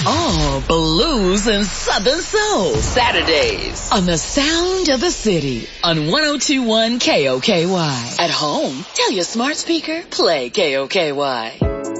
Oh, blues and southern soul. Saturdays on the Sound of the City on 102.1 KOKY. At home, tell your smart speaker, play KOKY.